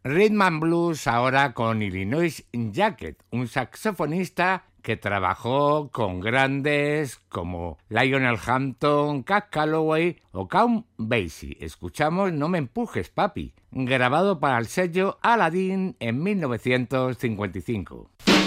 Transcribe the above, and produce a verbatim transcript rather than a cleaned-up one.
Rhythm and Blues ahora con Illinois Jacquet, un saxofonista que trabajó con grandes como Lionel Hampton, Cab Calloway o Count Basie. Escuchamos No me empujes, papi, grabado para el sello Aladdin en mil novecientos cincuenta y cinco.